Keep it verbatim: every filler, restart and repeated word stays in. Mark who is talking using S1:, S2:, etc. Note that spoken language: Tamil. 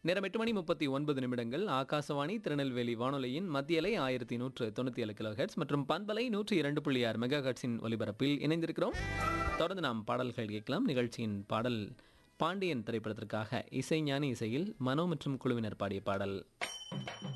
S1: நேரம் எட்டு மணி முப்பத்தி ஒன்பது நிமிடங்கள். ஆகாசவாணி திருநெல்வேலி வானொலியின் மத்தியலை ஆயிரத்தி நூற்று தொண்ணூற்றி ஏழு கிலோ ஹெர்ட்ஸ் மற்றும் பண்பலை நூற்றி இரண்டு புள்ளி ஆறு மெகா ஹெர்ட்ஸின் ஒலிபரப்பில் இணைந்திருக்கிறோம். தொடர்ந்து நாம் பாடல்கள் கேட்கலாம். நிகழ்ச்சியின் பாடல் பாண்டியன் திரைப்படத்திற்காக இசைஞானி இசையில் மனோ மற்றும் குழுவினர் பாடிய பாடல்.